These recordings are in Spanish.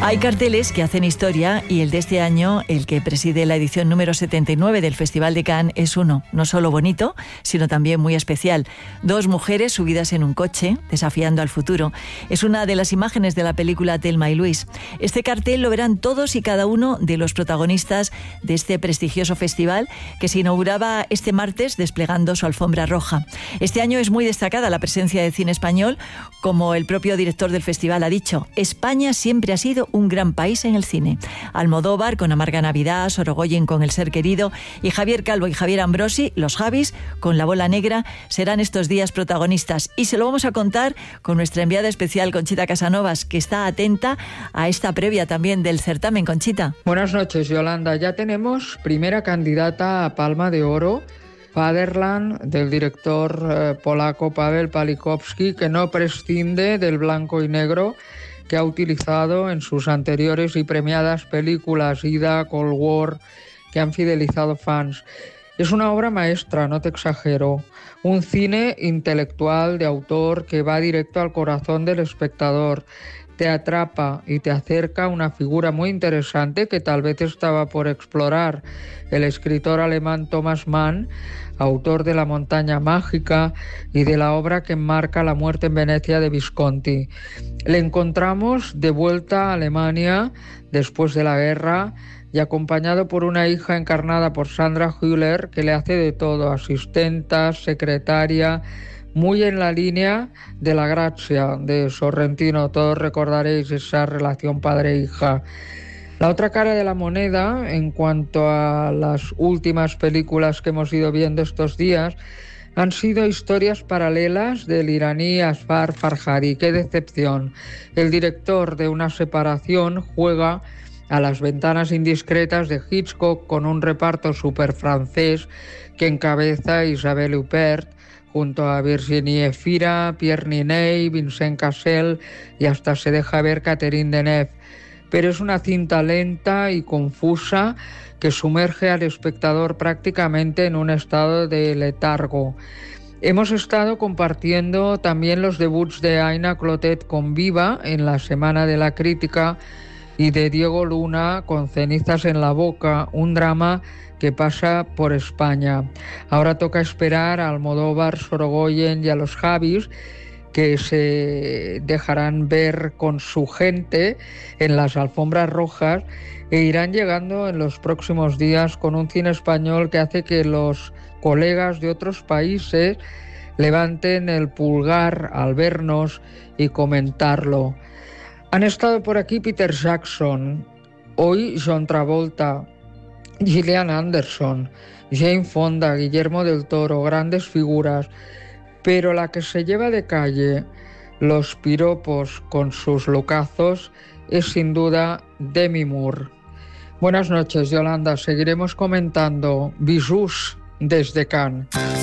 Hay carteles que hacen historia y el de este año, el que preside la edición número 79 del Festival de Cannes, es uno, no solo bonito, sino también muy especial. 2 mujeres subidas en un coche, desafiando al futuro. Es una de las imágenes de la película Thelma y Luis. Este cartel lo verán todos y cada uno de los protagonistas de este prestigioso festival que se inauguraba este martes desplegando su alfombra roja. Este año es muy destacada la presencia de cine español, como el propio director del festival ha dicho. España siempre ha sido un gran país en el cine. Almodóvar con Amarga Navidad, Sorogoyen con El ser querido y Javier Calvo y Javier Ambrosi, los Javis, con La bola negra, serán estos días protagonistas. Y se lo vamos a contar con nuestra enviada especial, Conchita Casanovas, que está atenta a esta previa también del certamen. Conchita. Buenas noches, Yolanda. Ya tenemos primera candidata a Palma de Oro, Fatherland, del director polaco Paweł Palikowski, que no prescinde del blanco y negro que ha utilizado en sus anteriores y premiadas películas, Ida, Cold War, que han fidelizado fans. Es una obra maestra, no te exagero, un cine intelectual de autor que va directo al corazón del espectador, te atrapa y te acerca a una figura muy interesante que tal vez estaba por explorar, el escritor alemán Thomas Mann, autor de La montaña mágica y de la obra que enmarca La muerte en Venecia de Visconti. Le encontramos de vuelta a Alemania después de la guerra y acompañado por una hija encarnada por Sandra Hüller, que le hace de todo, asistenta, secretaria, muy en la línea de La Grazia de Sorrentino. Todos recordaréis esa relación padre-hija. La otra cara de la moneda, en cuanto a las últimas películas que hemos ido viendo estos días, han sido historias paralelas del iraní Asghar Farhadi. ¡Qué decepción! El director de Una separación juega a Las ventanas indiscretas de Hitchcock con un reparto súper francés que encabeza Isabelle Huppert, junto a Virginie Efira, Pierre Niney, Vincent Cassel y hasta se deja ver Catherine Deneuve. Pero es una cinta lenta y confusa que sumerge al espectador prácticamente en un estado de letargo. Hemos estado compartiendo también los debuts de Aina Clotet con Viva en la Semana de la Crítica y de Diego Luna con Cenizas en la boca, un drama que pasa por España. Ahora toca esperar a Almodóvar, Sorogoyen y a los Javis, que se dejarán ver con su gente en las alfombras rojas e irán llegando en los próximos días con un cine español que hace que los colegas de otros países levanten el pulgar al vernos y comentarlo. Han estado por aquí Peter Jackson, hoy John Travolta, Gillian Anderson, Jane Fonda, Guillermo del Toro, grandes figuras, pero la que se lleva de calle los piropos con sus lookazos es sin duda Demi Moore. Buenas noches, Yolanda. Seguiremos comentando Bisús desde Cannes.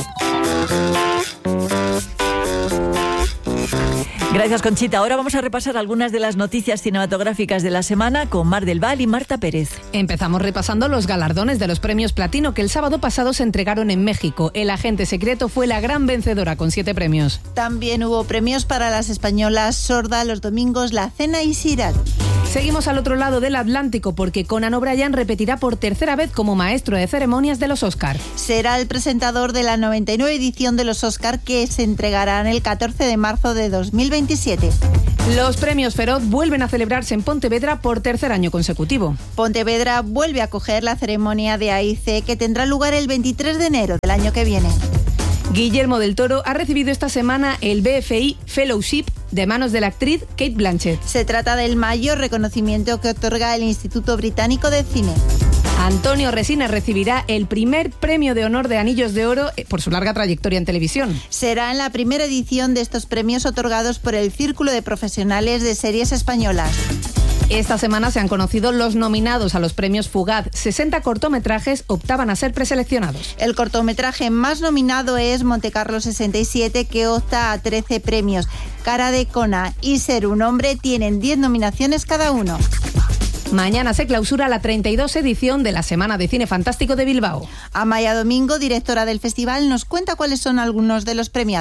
Gracias, Conchita. Ahora vamos a repasar algunas de las noticias cinematográficas de la semana con Mar del Val y Marta Pérez. Empezamos repasando los galardones de los premios Platino que el sábado pasado se entregaron en México. El agente secreto fue la gran vencedora con 7 premios. También hubo premios para las españolas Sorda, Los domingos, La cena y Sirat. Seguimos al otro lado del Atlántico porque Conan O'Brien repetirá por tercera vez como maestro de ceremonias de los Oscar. Será el presentador de la 99 edición de los Oscar que se entregarán el 14 de marzo de 2027. Los premios Feroz vuelven a celebrarse en Pontevedra por tercer año consecutivo. Pontevedra vuelve a acoger la ceremonia de AIC que tendrá lugar el 23 de enero del año que viene. Guillermo del Toro ha recibido esta semana el BFI Fellowship de manos de la actriz Cate Blanchett. Se trata del mayor reconocimiento que otorga el Instituto Británico de Cine. Antonio Resines recibirá el primer premio de honor de Anillos de Oro por su larga trayectoria en televisión. Será en la primera edición de estos premios otorgados por el Círculo de Profesionales de Series Españolas. Esta semana se han conocido los nominados a los premios Fugaz. 60 cortometrajes optaban a ser preseleccionados. El cortometraje más nominado es Montecarlo 67, que opta a 13 premios. Cara de Cona y Ser un hombre tienen 10 nominaciones cada uno. Mañana se clausura la 32 edición de la Semana de Cine Fantástico de Bilbao. Amaya Domingo, directora del festival, nos cuenta cuáles son algunos de los premiados.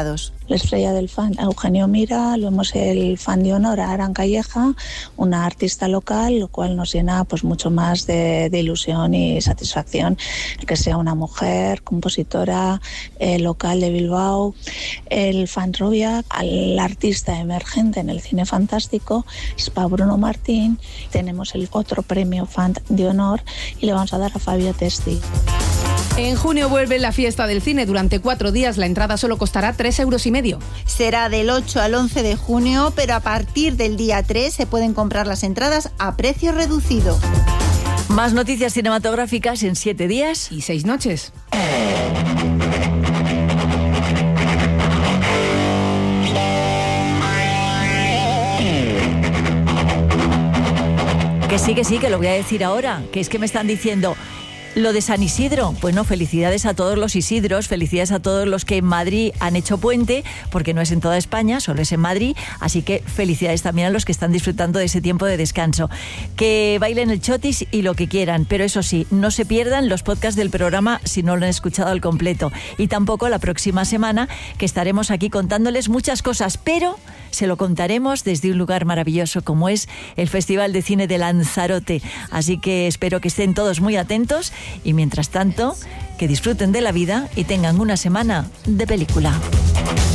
l'estrella del fan Eugenio Mira, luego el fan de honor a Aran Calleja, una artista local, lo cual nos llena pues mucho más de ilusión y satisfacción que sea una mujer compositora local de Bilbao. El fan Rubia, al artista emergente en el cine fantástico, es para Bruno Martín. Tenemos el otro premio fan de honor y le vamos a dar a Fabio Testi. En junio vuelve la fiesta del cine. Durante 4 días la entrada solo costará 3,5 €. Será del 8 al 11 de junio, pero a partir del día 3 se pueden comprar las entradas a precio reducido. Más noticias cinematográficas en 7 días y 6 noches. Que sí, que lo voy a decir ahora, que es que me están diciendo lo de San Isidro. Pues no, felicidades a todos los Isidros, felicidades a todos los que en Madrid han hecho puente, porque no es en toda España, solo es en Madrid, así que felicidades también a los que están disfrutando de ese tiempo de descanso. Que bailen el chotis y lo que quieran, pero eso sí, no se pierdan los podcasts del programa si no lo han escuchado al completo, y tampoco la próxima semana, que estaremos aquí contándoles muchas cosas, pero se lo contaremos desde un lugar maravilloso como es el Festival de Cine de Lanzarote, así que espero que estén todos muy atentos. Y mientras tanto, que disfruten de la vida y tengan una semana de película.